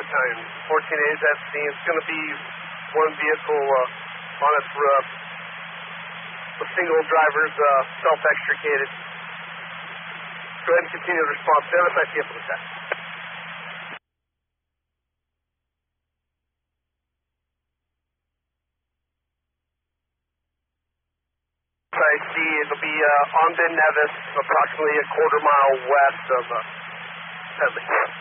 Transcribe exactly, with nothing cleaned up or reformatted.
Battalion. fourteen A is at scene. It's going to be one vehicle uh, on its roof. The single driver's uh, self-extricated. Go ahead and continue the response. Stand aside, T F on the test. I see it'll be uh, on Ben Nevis, approximately a quarter mile west of uh, Pedley.